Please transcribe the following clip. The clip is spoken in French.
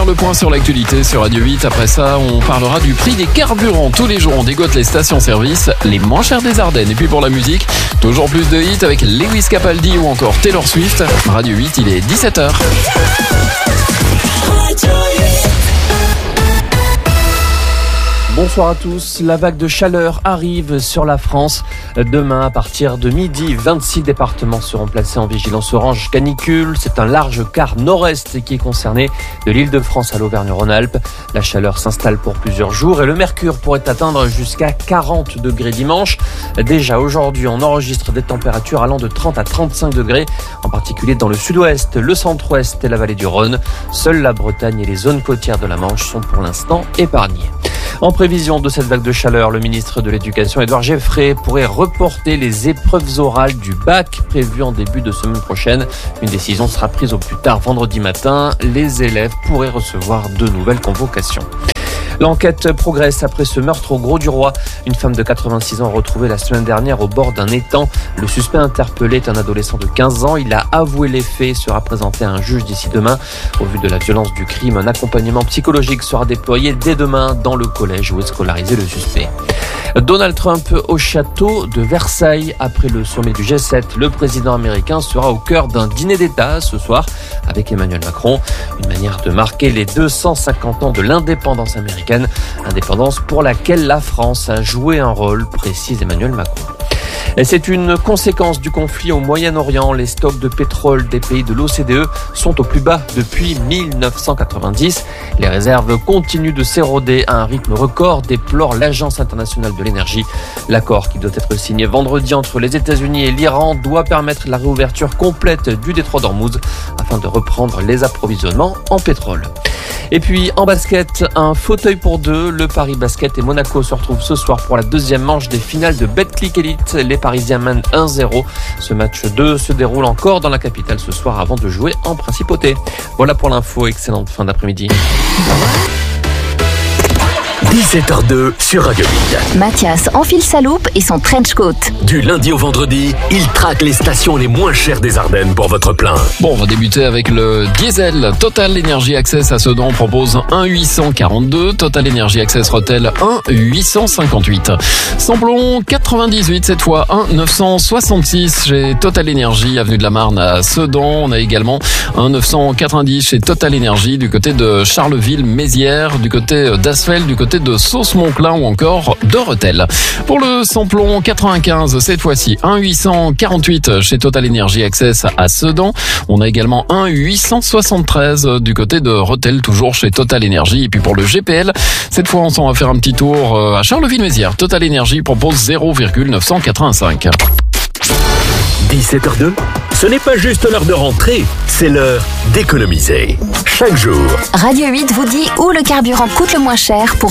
faire le point sur l'actualité sur Radio 8. Après ça, on parlera du prix des carburants. Tous les jours, on dégote les stations-service les moins chères des Ardennes. Et puis pour la musique, toujours plus de hits avec Lewis Capaldi ou encore Taylor Swift. Radio 8, il est 17h. Bonsoir à tous. La vague de chaleur arrive sur la France. Demain, à partir de midi, 26 départements seront placés en vigilance orange canicule. C'est un large quart nord-est qui est concerné, de l'Île-de-France à l'Auvergne-Rhône-Alpes. La chaleur s'installe pour plusieurs jours et le mercure pourrait atteindre jusqu'à 40 degrés dimanche. Déjà aujourd'hui, on enregistre des températures allant de 30 à 35 degrés, en particulier dans le sud-ouest, le centre-ouest et la vallée du Rhône. Seule la Bretagne et les zones côtières de la Manche sont pour l'instant épargnées. En prévision de cette vague de chaleur, le ministre de l'Éducation, Édouard Geoffrey, pourrait reporter les épreuves orales du bac prévues en début de semaine prochaine. Une décision sera prise au plus tard vendredi matin. Les élèves pourraient recevoir de nouvelles convocations. L'enquête progresse après ce meurtre au Grau-du-Roi. Une femme de 86 ans retrouvée la semaine dernière au bord d'un étang. Le suspect interpellé est un adolescent de 15 ans. Il a avoué les faits et sera présenté à un juge d'ici demain. Au vu de la violence du crime, un accompagnement psychologique sera déployé dès demain dans le collège où est scolarisé le suspect. Donald Trump au château de Versailles. Après le sommet du G7, le président américain sera au cœur d'un dîner d'État ce soir avec Emmanuel Macron. Une manière de marquer les 250 ans de l'indépendance américaine. Indépendance pour laquelle la France a joué un rôle, précise Emmanuel Macron. Et c'est une conséquence du conflit au Moyen-Orient. Les stocks de pétrole des pays de l'OCDE sont au plus bas depuis 1990. Les réserves continuent de s'éroder à un rythme record, déplore l'Agence internationale de l'énergie. L'accord qui doit être signé vendredi entre les États-Unis et l'Iran doit permettre la réouverture complète du détroit d'Ormuz afin de reprendre les approvisionnements en pétrole. Et puis en basket, un fauteuil pour deux. Le Paris Basket et Monaco se retrouvent ce soir pour la deuxième manche des finales de Betclic Elite. Les Parisiens mènent 1-0. Ce match 2 se déroule encore dans la capitale ce soir avant de jouer en principauté. Voilà pour l'info. Excellente fin d'après-midi. 17h02 sur Radio 8. Mathias enfile sa loupe et son trench coat. Du lundi au vendredi, il traque les stations les moins chères des Ardennes pour votre plein. Bon, on va débuter avec le diesel. Total Energy Access à Sedan propose 1,842. Total Energy Access Rotel 1,858. Samplon 98 cette fois 1,966 chez Total Energy avenue de la Marne à Sedan. On a également 1,990 chez Total Energy du côté de Charleville-Mézières, du côté d'Asfeld, du côté de Sauce-Monclin ou encore de Rethel. Pour le samplon 95, cette fois-ci 1,848 chez Total Energy Access à Sedan. On a également 1,873 du côté de Rethel, toujours chez Total Energy. Et puis pour le GPL, cette fois on s'en va faire un petit tour à Charleville-Mézières. Total Energy propose 0,985. 17h02, ce n'est pas juste l'heure de rentrer, c'est l'heure d'économiser. Chaque jour, Radio 8 vous dit où le carburant coûte le moins cher pour